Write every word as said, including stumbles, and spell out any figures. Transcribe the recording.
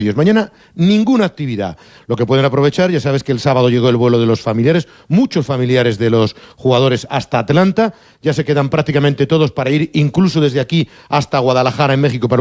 Mañana ninguna actividad. Lo que pueden aprovechar, ya sabes que el sábado llegó el vuelo de los familiares, muchos familiares de los jugadores hasta Atlanta, ya se quedan prácticamente todos para ir incluso desde aquí hasta Guadalajara en México para